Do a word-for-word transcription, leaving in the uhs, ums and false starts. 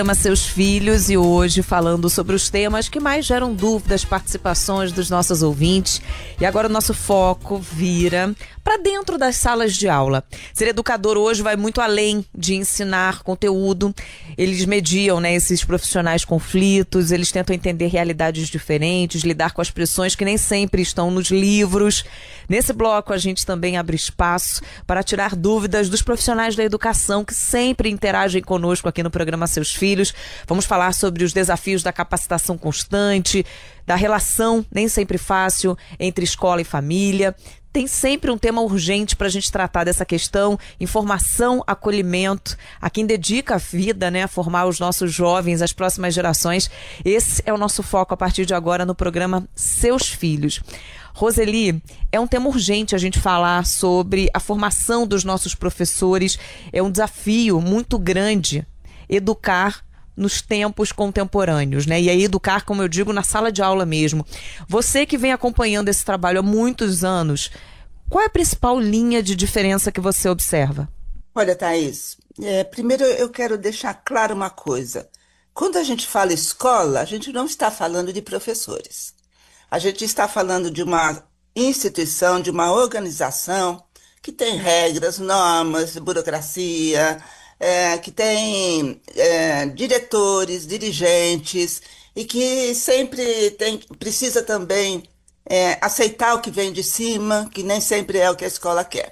Ama seus filhos, e hoje falando sobre os temas que mais geram dúvidas, participações dos nossos ouvintes. E agora o nosso foco vira para dentro das salas de aula. Ser educador hoje vai muito além de ensinar conteúdo. Eles mediam, né, esses profissionais conflitos, eles tentam entender realidades diferentes, lidar com as pressões que nem sempre estão nos livros. Nesse bloco a gente também abre espaço para tirar dúvidas dos profissionais da educação que sempre interagem conosco aqui no programa Seus Filhos. Vamos falar sobre os desafios da capacitação constante, da relação nem sempre fácil entre escola e família. Tem sempre um tema urgente para a gente tratar dessa questão: informação, acolhimento, a quem dedica a vida, né, a formar os nossos jovens, as próximas gerações. Esse é o nosso foco a partir de agora no programa Seus Filhos. Roseli, é um tema urgente a gente falar sobre a formação dos nossos professores. É um desafio muito grande educar nos tempos contemporâneos, né? E aí educar, como eu digo, na sala de aula mesmo. Você que vem acompanhando esse trabalho há muitos anos, qual é a principal linha de diferença que você observa? Olha, Thaís, é, primeiro eu quero deixar claro uma coisa. Quando a gente fala escola, a gente não está falando de professores. A gente está falando de uma instituição, de uma organização que tem regras, normas, burocracia, é, que tem é, diretores, dirigentes e que sempre tem, precisa também é, aceitar o que vem de cima, que nem sempre é o que a escola quer.